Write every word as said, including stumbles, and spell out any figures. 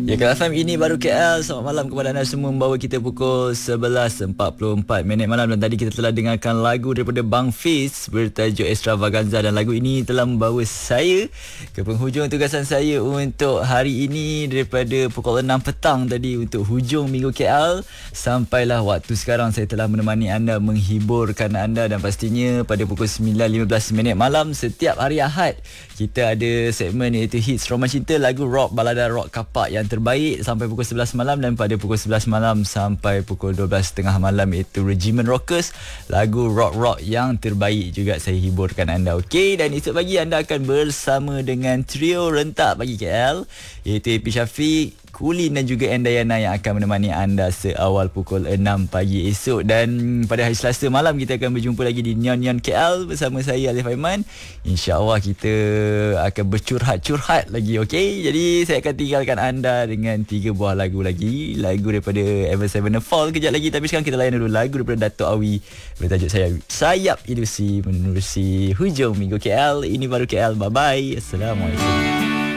Ya, K F M ini baru K L. Selamat malam kepada anda semua, membawa kita pukul sebelas empat puluh empat minit malam. Dan tadi kita telah dengarkan lagu daripada Bang Fiz bertajuk Extravaganza, dan lagu ini telah membawa saya ke penghujung tugasan saya untuk hari ini daripada pukul enam petang tadi untuk hujung minggu K L. Sampailah waktu sekarang saya telah menemani anda, menghiburkan anda, dan pastinya pada pukul sembilan lima belas minit malam setiap hari Ahad kita ada segmen iaitu Hits Romance Cinta, lagu rock, balada rock kapak yang terbaik sampai pukul sebelas malam, dan pada pukul sebelas malam sampai pukul dua belas tiga puluh malam iaitu Regiment Rockers, lagu rock-rock yang terbaik juga saya hiburkan anda. Okey, dan esok pagi anda akan bersama dengan trio rentak bagi K L iaitu A P Syafiq, Kulin dan juga Endayana yang akan menemani anda seawal pukul enam pagi esok. Dan pada hari Selasa malam kita akan berjumpa lagi di Neon Neon K L bersama saya Alif Aiman. InsyaAllah kita akan bercurhat-curhat lagi. Okey, jadi saya akan tinggalkan anda dengan tiga buah lagu lagi. Lagu daripada Ever Sevenfold kejap lagi, tapi sekarang kita layan dulu lagu daripada Dato' Awi bertajuk Sayap, Sayap Ilusi menerusi hujung minggu K L. Ini baru K L. Bye bye. Assalamualaikum.